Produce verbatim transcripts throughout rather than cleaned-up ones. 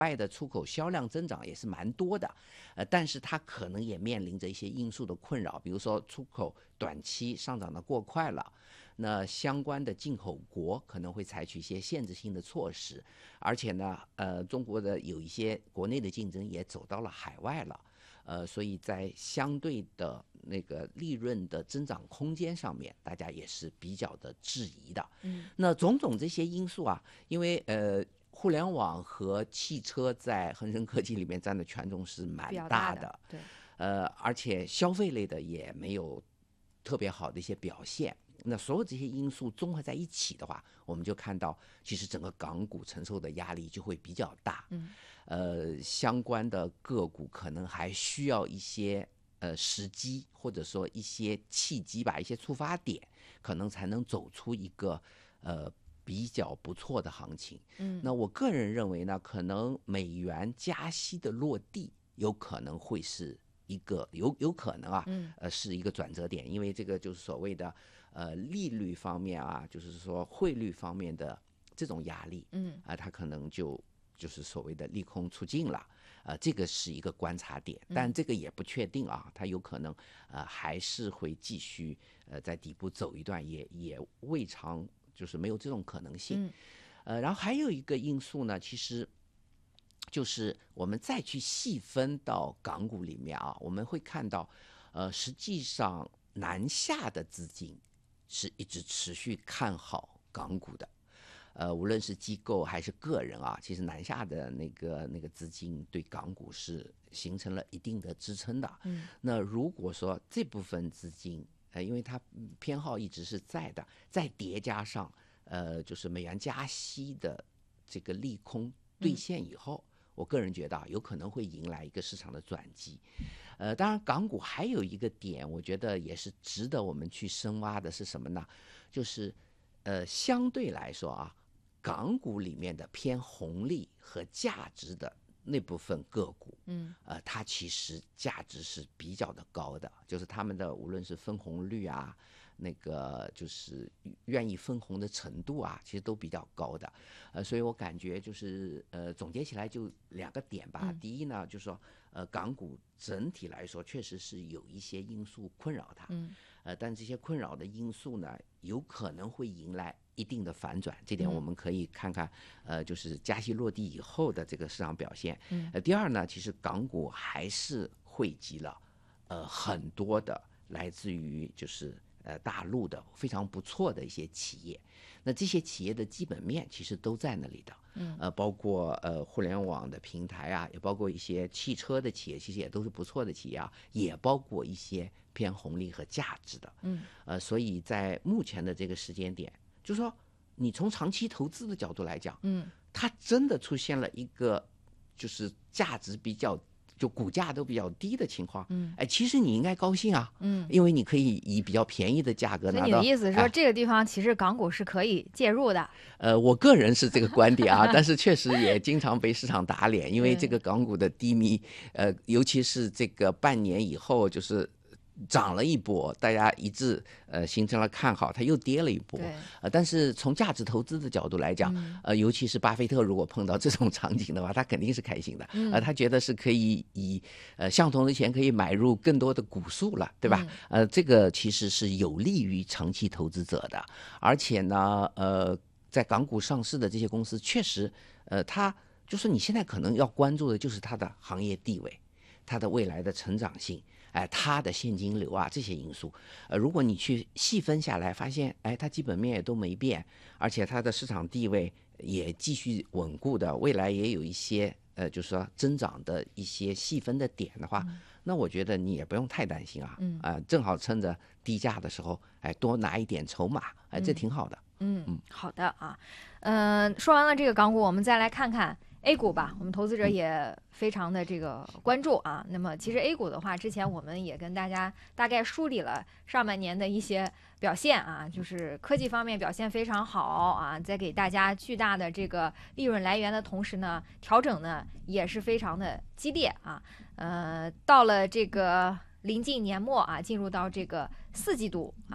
外的出口销量增长也是蛮多的，呃，但是它可能也面临着一些因素的困扰，比如说出口短期上涨的过快了，那相关的进口国可能会采取一些限制性的措施，而且呢，呃，中国的有一些国内的竞争也走到了海外了。呃，所以在相对的那个利润的增长空间上面，大家也是比较的质疑的。 嗯， 那种种这些因素啊，因为呃，互联网和汽车在恒生科技里面占的权重是蛮比较大大的，对， 呃，而且消费类的也没有特别好的一些表现。那所有这些因素综合在一起的话，我们就看到，其实整个港股承受的压力就会比较大。 嗯， 呃，相关的个股可能还需要一些呃时机，或者说一些契机吧，一些触发点，可能才能走出一个呃比较不错的行情。 嗯， 那我个人认为呢，可能美元加息的落地有可能会是一个有有可能啊， 嗯呃，是一个转折点，因为这个就是所谓的呃利率方面啊，就是说汇率方面的这种压力， 嗯啊、它可能就就是所谓的利空出尽了，呃，这个是一个观察点，但这个也不确定啊，它有可能呃还是会继续呃在底部走一段，也也未尝就是没有这种可能性。 嗯呃，然后还有一个因素呢，其实就是我们再去细分到港股里面啊，我们会看到，呃，实际上南下的资金是一直持续看好港股的。呃，无论是机构还是个人啊，其实南下的那个那个资金对港股是形成了一定的支撑的。 嗯那如果说这部分资金，呃，因为它偏好一直是在的，再叠加上呃，就是美元加息的这个利空兑现以后，我个人觉得啊，有可能会迎来一个市场的转机。呃，当然，港股还有一个点，我觉得也是值得我们去深挖的，是什么呢？就是呃，相对来说啊，港股里面的偏红利和价值的那部分个股， 嗯呃，它其实价值是比较的高的，就是他们的无论是分红率啊，那个就是愿意分红的程度啊，其实都比较高的。呃，所以我感觉就是呃，总结起来就两个点吧。 嗯第一呢，就是说呃，港股整体来说确实是有一些因素困扰它， 嗯呃，但这些困扰的因素呢，有可能会迎来一定的反转，这点嗯我们可以看看，呃，就是加息落地以后的这个市场表现。 嗯呃，第二呢，其实港股还是汇集了呃很多的来自于就是呃大陆的非常不错的一些企业，那这些企业的基本面其实都在那里的。 嗯呃，包括呃互联网的平台啊，也包括一些汽车的企业，其实也都是不错的企业啊，也包括一些偏红利和价值的。 嗯呃，所以在目前的这个时间点，就是说你从长期投资的角度来讲， 嗯它真的出现了一个就是价值比较就股价都比较低的情况， 嗯哎，其实你应该高兴啊， 嗯。 因为你可以以比较便宜的价格所以拿到。 你的意思是说， 哎这个地方其实港股是可以介入的？ 呃，我个人是这个观点啊，但是确实也经常被市场打脸，因为这个港股的低迷，呃，尤其是这个半年以后，就是涨了一波，大家一致呃形成了看好，它又跌了一波。 对， 呃，但是从价值投资的角度来讲， 嗯呃，尤其是巴菲特如果碰到这种场景的话，他肯定是开心的， 嗯呃，他觉得是可以以呃相同的钱可以买入更多的股数了，对吧？ 嗯呃，这个其实是有利于长期投资者的，而且呢，呃，在港股上市的这些公司，确实，呃，它就是你现在可能要关注的就是它的行业地位，它的未来的成长性，哎，它的现金流啊这些因素，呃，如果你去细分下来，发现，哎，它基本面也都没变，而且它的市场地位也继续稳固的，未来也有一些呃，就是说增长的一些细分的点的话，那我觉得你也不用太担心啊， 嗯啊、正好趁着低价的时候，哎，多拿一点筹码，哎，这挺好的。 嗯，好的啊，嗯、说完了这个港股，我们再来看看 A 股吧。我们投资者也非常的这个关注啊。那么其实 A 股的话，之前我们也跟大家大概梳理了上半年的一些表现啊，就是科技方面表现非常好啊，在给大家巨大的这个利润来源的同时呢，调整呢也是非常的激烈啊。呃，到了这个临近年末啊，进入到这个四季度啊，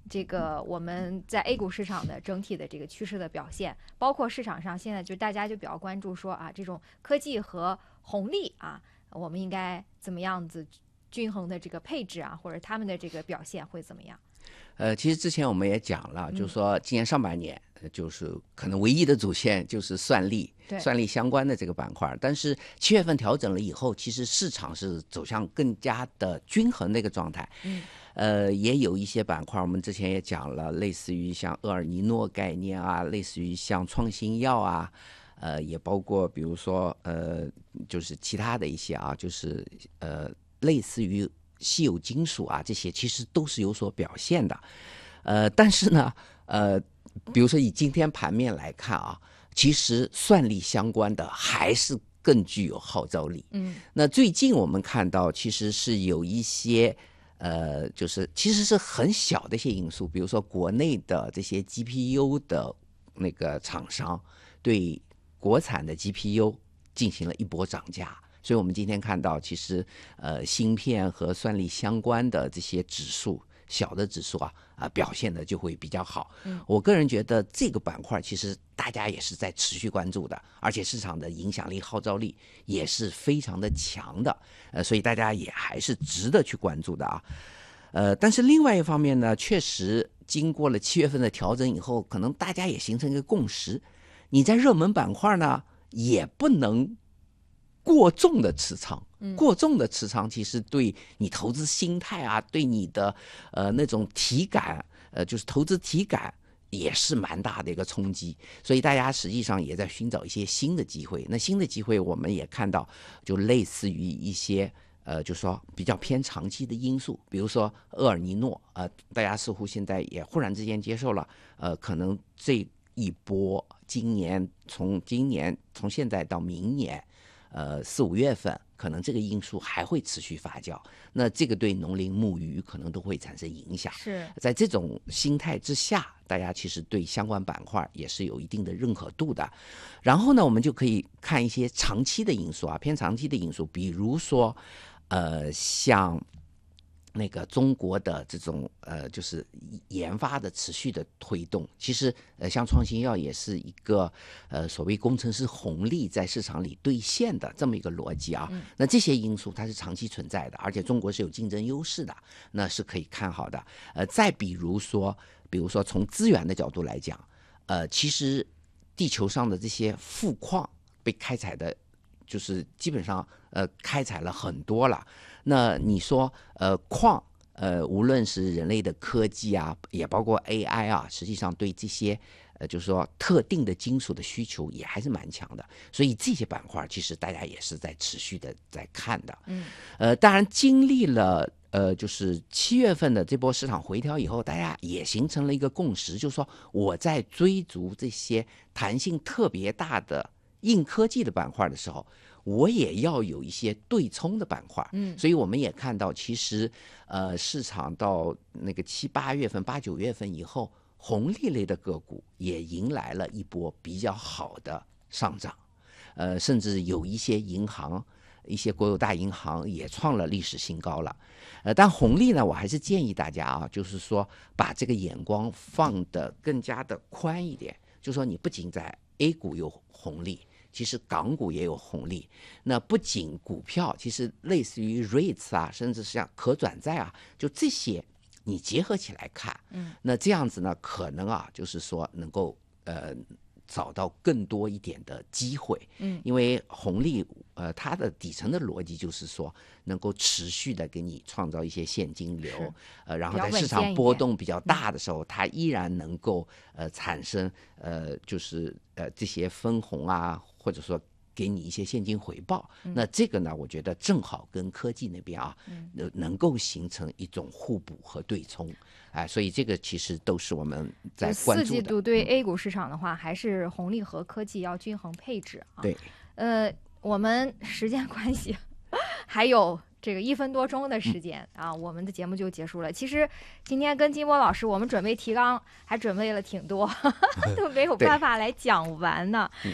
这个我们在 A 股市场的整体的这个趋势的表现，包括市场上现在就大家就比较关注说啊，这种科技和红利啊，我们应该怎么样子均衡的这个配置啊，或者他们的这个表现会怎么样？ 呃，其实之前我们也讲了，就是说今年上半年，呃就是可能唯一的主线就是算力，算力相关的这个板块。但是七月份调整了以后，其实市场是走向更加的均衡的一个状态。 嗯， 呃，也有一些板块，我们之前也讲了，类似于像厄尔尼诺概念啊，类似于像创新药啊，呃，也包括比如说呃，就是其他的一些啊，就是呃，类似于稀有金属啊，这些其实都是有所表现的。呃，但是呢，呃，比如说以今天盘面来看啊，其实算力相关的还是更具有号召力。 嗯， 那最近我们看到，其实是有一些。呃，就是其实是很小的一些因素，比如说国内的这些 G P U 的那个厂商对国产的 G P U 进行了一波涨价，所以我们今天看到，其实呃芯片和算力相关的这些指数，小的指数啊啊、呃、表现的就会比较好。 嗯， 我个人觉得这个板块其实大家也是在持续关注的，而且市场的影响力、号召力也是非常的强的，呃，所以大家也还是值得去关注的啊。呃，但是另外一方面呢，确实经过了七月份的调整以后，可能大家也形成一个共识，你在热门板块呢也不能过重的持仓。过重的持仓其实对你投资心态啊，对你的呃那种体感，呃就是投资体感也是蛮大的一个冲击，所以大家实际上也在寻找一些新的机会。那新的机会我们也看到，就类似于一些呃，就说比较偏长期的因素，比如说厄尔尼诺，呃，大家似乎现在也忽然之间接受了，呃，可能这一波今年从今年从现在到明年，呃四五月份。可能这个因素还会持续发酵，那这个对农林牧渔可能都会产生影响。 是在这种心态之下，大家其实对相关板块也是有一定的认可度的。然后呢，我们就可以看一些长期的因素啊，偏长期的因素，比如说，呃，像。那个中国的这种呃，就是研发的持续的推动，其实呃，像创新药也是一个呃所谓工程师红利在市场里兑现的这么一个逻辑啊。 嗯、 那这些因素它是长期存在的，而且中国是有竞争优势的，那是可以看好的。呃，再比如说，比如说从资源的角度来讲，呃，其实地球上的这些富矿被开采的。就是基本上呃开采了很多了，那你说呃矿呃无论是人类的科技啊，也包括 A I 啊，实际上对这些呃就是说特定的金属的需求也还是蛮强的，所以这些板块其实大家也是在持续的在看的。 嗯， 呃，当然经历了呃就是七月份的这波市场回调以后，大家也形成了一个共识，就是说我在追逐这些弹性特别大的。硬科技的板块的时候，我也要有一些对冲的板块。 嗯， 所以我们也看到，其实呃，市场到那个七八月份、八九月份以后，红利类的个股也迎来了一波比较好的上涨。呃，甚至有一些银行、一些国有大银行也创了历史新高了。呃，但红利呢，我还是建议大家啊，就是说把这个眼光放得更加的宽一点，就是说你不仅在 A 股有红利，其实港股也有红利。那不仅股票，其实类似于 REITs 啊，甚至是像可转债啊，就这些你结合起来看， 嗯， 那这样子呢，可能啊，就是说能够呃找到更多一点的机会。 嗯， 因为红利呃它的底层的逻辑就是说能够持续的给你创造一些现金流，呃，然后在市场波动比较大的时候，它依然能够呃产生呃就是呃这些分红啊，或者说给你一些现金回报。 嗯、 那这个呢，我觉得正好跟科技那边啊， 嗯、 能够形成一种互补和对冲。哎，所以这个其实都是我们在关注的。 四季度对 A 股市场的话，嗯、还是红利和科技要均衡配置啊。 对， 呃，我们时间关系还有这个一分多钟的时间、嗯、啊，我们的节目就结束了。其实今天跟金波老师，我们准备提纲还准备了挺多，都没有办法来讲完呢。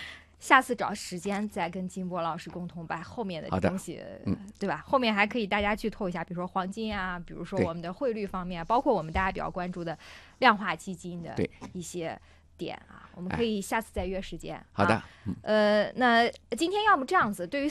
下次找时间再跟金波老师共同把后面的好的东西， 嗯对吧？后面还可以大家剧透一下，比如说黄金啊，比如说对我们的汇率方面，包括我们大家比较关注的量化基金的对一些点啊，我们可以下次再约时间。 好的啊，呃，那今天要么这样子，对于